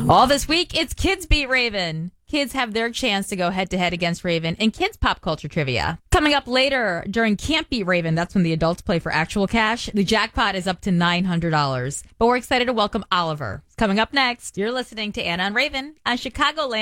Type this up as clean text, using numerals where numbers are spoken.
All this week, it's Kids Beat Raven. Kids have their chance to go head-to-head against Raven in kids' pop culture trivia. Coming up later, during Can't Beat Raven, that's when the adults play for actual cash, the jackpot is up to $900. But we're excited to welcome Oliver. Coming up next, you're listening to Anna and Raven on Chicagoland.